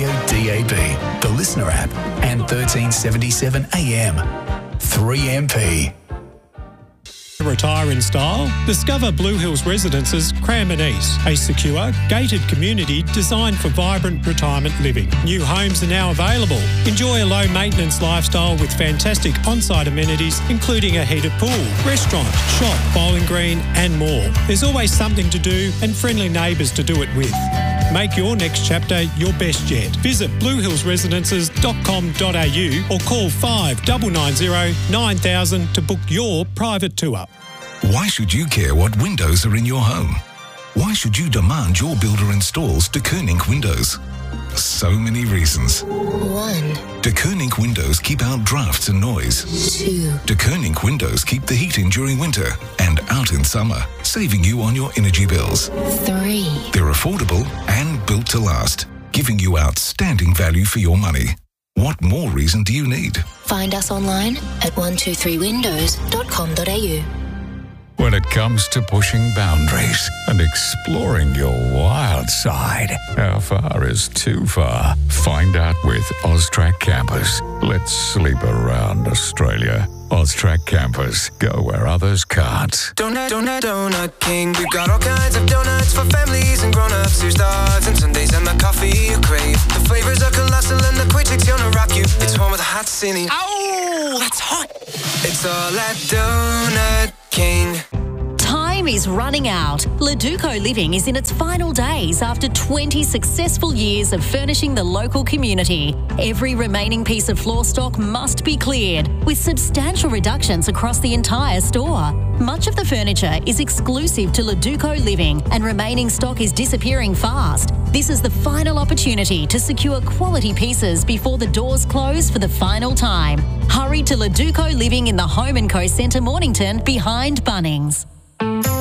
radio DAB, the Listener app, and 1377 AM. 3MP. Retire in style? Discover Blue Hills Residences Cranbourne East, a secure, gated community designed for vibrant retirement living. New homes are now available. Enjoy a low-maintenance lifestyle with fantastic on-site amenities, including a heated pool, restaurant, shop, bowling green and more. There's always something to do and friendly neighbours to do it with. Make your next chapter your best yet. Visit bluehillsresidences.com.au or call 5990 9000 to book your private tour. Why should you care what windows are in your home? Why should you demand your builder installs De Koning windows? So many reasons. 1. De Koning windows keep out drafts and noise. 2. De Koning windows keep the heat in during winter and out in summer, saving you on your energy bills. 3. They're affordable and built to last, giving you outstanding value for your money. What more reason do you need? Find us online at 123windows.com.au. When it comes to pushing boundaries and exploring your wild side, how far is too far? Find out with Austrac Campers. Let's sleep around Australia. Austrac Campers. Go where others can't. Donut King. We've got all kinds of donuts for families and grown-ups. Here's dogs and Sundays and the coffee you crave. The flavors are colossal and the quick chick's gonna rock you. It's home with a hot cine. Ow, that's hot. It's all at Donut King. Time is running out. Leduco Living is in its final days after 20 successful years of furnishing the local community. Every remaining piece of floor stock must be cleared, with substantial reductions across the entire store. Much of the furniture is exclusive to Leduco Living and remaining stock is disappearing fast. This is the final opportunity to secure quality pieces before the doors close for the final time. Hurry to Leduco Living in the Home & Co Centre, Mornington, behind Bunnings.